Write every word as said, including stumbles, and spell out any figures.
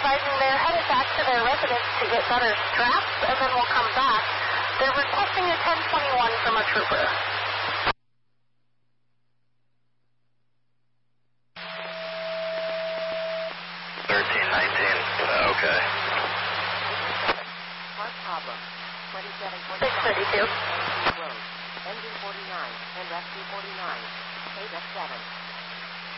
advising they're headed back to their residence to get better straps, and then we'll come back. They're requesting a ten twenty-one from a trooper. thirteen nineteen, okay. Part problem. twenty-seven six thirty-two. Road. Engine forty-nine and rescue forty-nine. Eight F seven.